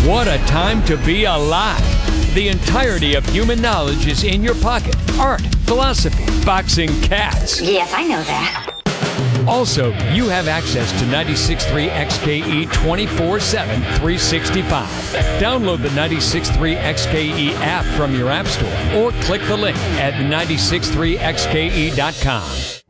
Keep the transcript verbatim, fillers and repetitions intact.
What a time to be alive. The entirety of human knowledge is in your pocket. Art, philosophy, boxing, cats. Yes, I know that. Also, you have access to ninety-six point three X K E twenty-four seven, three sixty-five. Download the ninety-six point three X K E app from your app store or click the link at ninety-six point three X K E dot com.